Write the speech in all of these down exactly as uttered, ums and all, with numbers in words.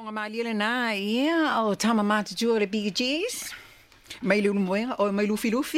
Tonga Malia na ia o tama mata tu le Big G's. Mai lu moenga o mai lufi lufi.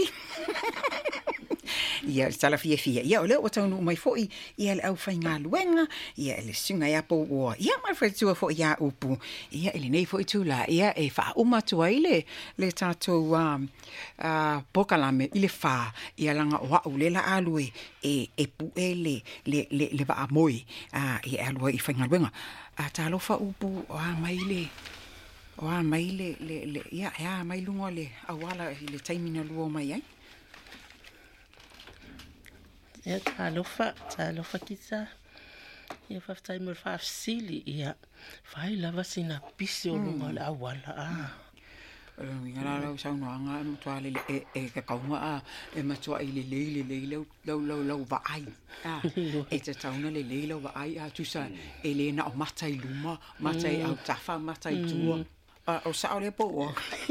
Ia sala fia fia. Ia ole o tonu mai foi ia le au fainga luenga ia le singa ia po o ia mai foi tu fo ia upu. Ia ele nei foi tu la ia e fa uma tu ile le tato um a pokalame ile fa ia langa wa ulela alue e e pu ele le le le va moi a ia alue i fainga luenga. A talo fa upu o mai le o mai le le le ia ia mai lungo le awala le taimina luo mai ai. Ia talofa, talofa kita. Ia whaftai mo whafsili ia. Whai lava sina pisi o lunga le awala. Ah. Nga la lau sau noanga e matua le e e ka kaunga a e matua i le le le le lau lau lau lau vaai. Ah. E te tauna le le lau vaai a tusa e le na o matai luma, matai au tafa, matai tua. O sao le po o.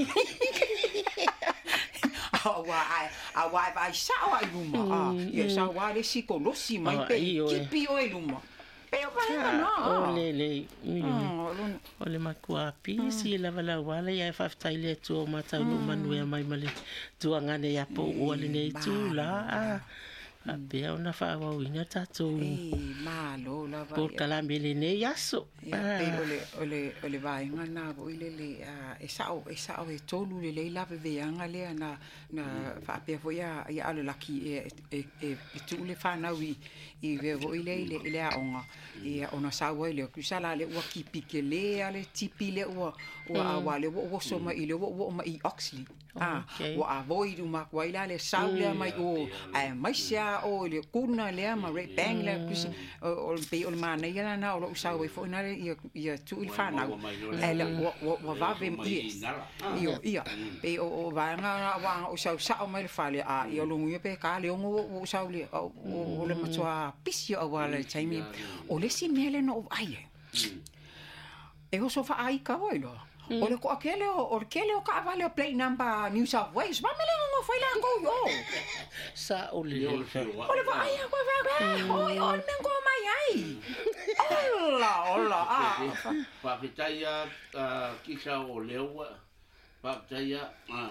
Wa ai a wa vai sao ai luma ah ia sao wa le siko lo si mai pe kipi o luma pe o vai no o le le o le makua pi si la vala wala ia fa ftai le tu mata luma no mai male tu ngane ya po o le nei tu la a be ona fa wa ina tato e malo la va por kala mele ne yaso pe ole ole ole vai ngana bo ile le e sao e sao e tolu le le la ve anga le na na fa pe vo ya ya ale laki e e e tu le fa na wi i ve vo ile ile ile a onga e ona sa wa ile ku sala le wa ki pikele ale tipi le wa wa wa le wo so ma ile wo ma i oxley ah wa avoid uma wa ile le sa le mai o ai mai sia o le kuna le ma re bang le kusi o pe o mana ia na o sa we fo na ia ia tu il fa na ele o o va ve mi io ia pe o va nga wa o sa sa o mai fa le a io lo ngue pe ka le o o sa le o le matua pisio o va le taimi o le si mele no ai e o so fa ai ka o lo o le ko akele o kele o ka vale o play number New South Wales va mele ngo foi la go yo sa o le o le va ai ko va va o o me ngo mai ai hola hola ah pa pitaya kisa o lewa pa pitaya ah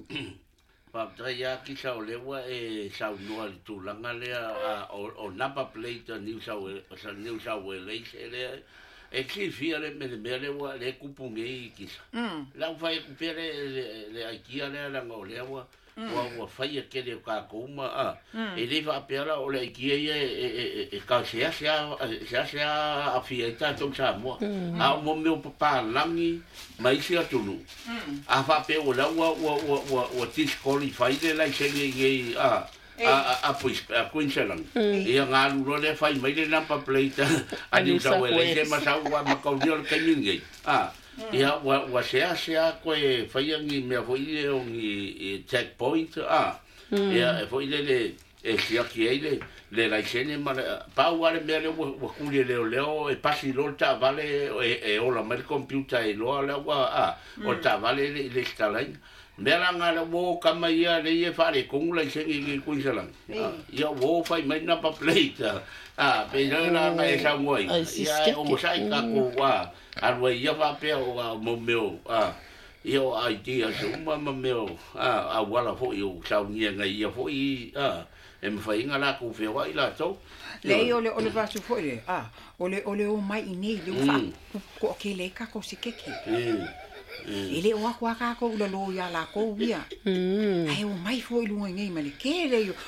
pa pitaya kisa o lewa e sa no al tulanga le o number plate New South Wales New South Wales ele e ki fia le me me le wa le kupunge kisa la fai kupere le aikia le la ngole wa wa wa fai ke le ka kuma a e le va pela o le aikia e e ka sia sia sia sia a fia ta to sa mo a mo me pa langi mai sia tulu a fa pe o la wa wa wa wa tis qualify le la se a a a pues a Queensland e nga lu le fai mai le number plate a New South Wales e ma sa wa ma ko dio ke ninguém ah ia wa wa se a ko e fai ngi me foi o ngi checkpoint ah ia e foi le le e sia ki ele le la scene ma pa wa le me le wa ku le le le e pasi lo ta vale e o la mer computer e lo la wa ah o ta vale le stalin Mera ngala wo kama ia le ia fare kong la sengi ki Queensland. Ia wo fai mai na pa plate. Ah, pe na nga e sa ngoi. Ia o mo sai ka ko wa. Arwa ia fa pe o mo meu. Ah. Ia o idea so ma ma meu. Ah, a wala fo yo sa ngia nga ia fo i ah. E me fai ngala ko fe wa ila to. Le ole ole va su fo le. Ah, ole ole o mai ni le fa. Ko ke le ka ko se keke. Ele o ako aka ko lo lo ya la ko via ai o mai foi lu ngai mali ke le yo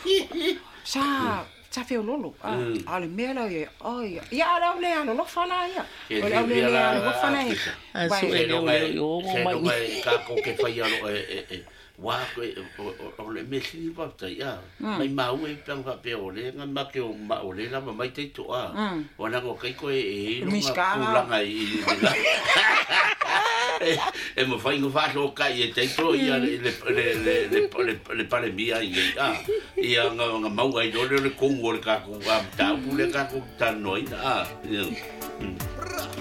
sa sa fe lolo ah ale mela ye ai ya la le lo lo fala ya o le le lo fala ya asu ele o mai ka ko ke fa ya lo e wa o le mesi va ta ya mai mau e plan va pe o le nga ma ke o ma o le la mai te to a ona ko kai ko e lo ma ngai e mo fai ngo fa so kai e te to ia le le le le le pale mia ia ah ia nga nga mau ai do le ko ngol ka ko am ta pu le ka ko ta noi ah